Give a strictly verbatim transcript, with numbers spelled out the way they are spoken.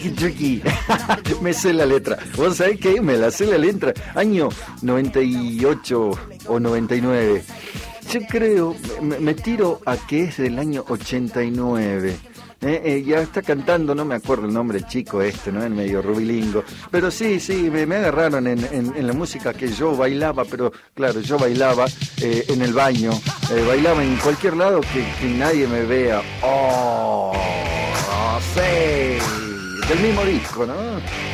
Chucky, me sé la letra. ¿Vos sabés qué? Me la sé la letra. Año noventa y ocho o noventa y nueve. Yo creo, me, me tiro a que es del año ochenta y nueve. Eh, eh, ya está cantando, no me acuerdo el nombre chico este, ¿no? En medio rubilingo. Pero sí, sí, me, me agarraron en, en, en la música que yo bailaba, pero claro, yo bailaba eh, en el baño, eh, bailaba en cualquier lado que, que nadie me vea. ¡Oh! ¡Sí! Del mismo disco, ¿no?